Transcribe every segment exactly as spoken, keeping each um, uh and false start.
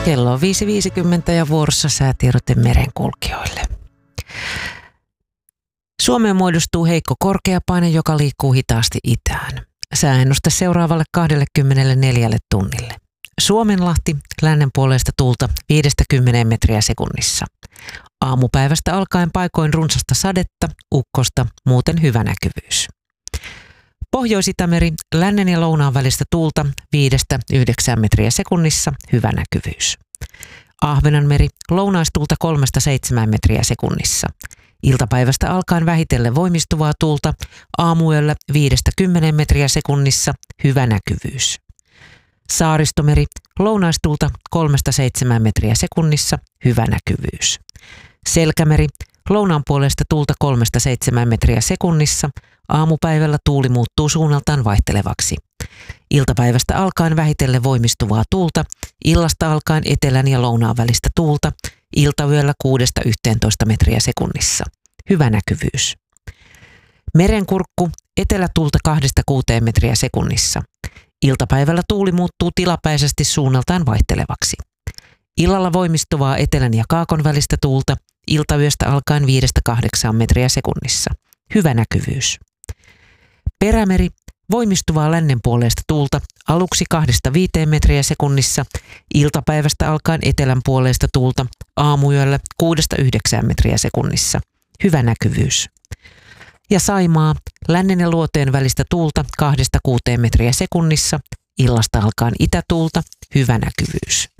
Kello on viisi viisikymmentä ja vuorossa säätiedote merenkulkijoille. Suomeen muodostuu heikko korkeapaine, joka liikkuu hitaasti itään. Sääennuste seuraavalle kaksikymmentäneljä tunnille. Suomenlahti, lännen puoleista tuulta viidestä kymmeneen metriä sekunnissa. Aamupäivästä alkaen paikoin runsasta sadetta, ukkosta, muuten hyvä näkyvyys. Pohjois-Itämeri, lännen ja lounaan välistä tuulta viidestä yhdeksään metriä sekunnissa, hyvä näkyvyys. Ahvenanmeri, lounaistuulta kolmesta seitsemään metriä sekunnissa. Iltapäivästä alkaen vähitellen voimistuvaa tuulta, aamuyöllä viidestä kymmeneen metriä sekunnissa, hyvä näkyvyys. Saaristomeri, lounaistuulta kolmesta seitsemään metriä sekunnissa, hyvä näkyvyys. Selkämeri, lounaan puolesta tuulta kolmesta seitsemään metriä sekunnissa, aamupäivällä tuuli muuttuu suunnaltaan vaihtelevaksi. Iltapäivästä alkaen vähitellen voimistuvaa tuulta, illasta alkaen etelän ja lounaan välistä tuulta, iltayöllä kuudesta yhteentoista metriä sekunnissa. Hyvä näkyvyys. Merenkurkku, etelätuulta kahdesta kuuteen metriä sekunnissa. Iltapäivällä tuuli muuttuu tilapäisesti suunnaltaan vaihtelevaksi. Illalla voimistuvaa etelän ja kaakon välistä tuulta, iltayöstä alkaen viidestä kahdeksaan metriä sekunnissa. Hyvä näkyvyys. Perämeri, voimistuvaa lännen puoleista tuulta, aluksi kahdesta viiteen metriä sekunnissa, iltapäivästä alkaen etelän puoleista tuulta, aamuyöllä kuudesta yhdeksään metriä sekunnissa. Hyvä näkyvyys. Ja Saimaa, lännen ja luoteen välistä tuulta kahdesta kuuteen metriä sekunnissa, illasta alkaen itätuulta, hyvä näkyvyys.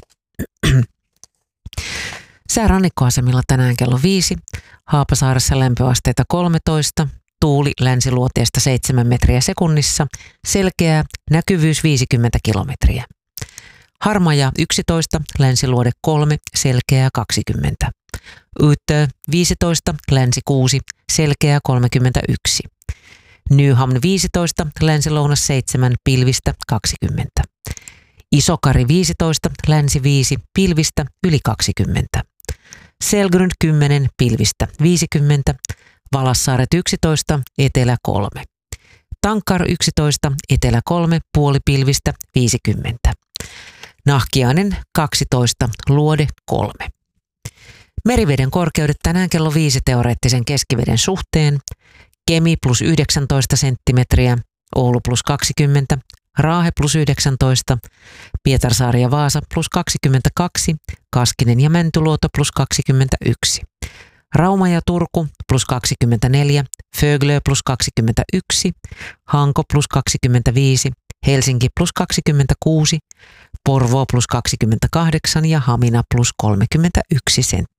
Sää rannikkoasemilla tänään kello viisi, Haapasaaressa lämpöasteita kolmetoista, tuuli länsiluoteesta seitsemän metriä sekunnissa, selkeää, näkyvyys viisikymmentä kilometriä. Harmaja yksitoista, länsiluode kolme, selkeää kaksikymmentä. Yyttö viisitoista, länsi kuusi, selkeää kolmekymmentäyksi. Nyhamn viisitoista, länsi-lounas seitsemän, pilvistä kaksikymmentä. Isokari viisitoista, länsi viisi, pilvistä yli kaksikymmentä. Selgrund kymmenen, pilvistä viisikymmentä. Valassaaret yksitoista, etelä kolme. Tankkar yksitoista, etelä kolme, puoli pilvistä viisikymmentä. Nahkiainen kaksitoista, luode kolme. Meriveden korkeudet tänään kello viisi teoreettisen keskiveden suhteen. Kemi plus yhdeksäntoista senttimetriä, Oulu plus kaksikymmentä, Raahe plus yhdeksäntoista, Pietarsaari ja Vaasa plus kaksikymmentäkaksi, Kaskinen ja Mäntyluoto plus kaksikymmentäyksi. Rauma ja Turku plus kaksikymmentäneljä, Föglö plus kaksikymmentäyksi, Hanko plus kaksikymmentäviisi, Helsinki plus kaksikymmentäkuusi, Porvoo plus kaksikymmentäkahdeksan ja Hamina plus kolmekymmentäyksi senttiä.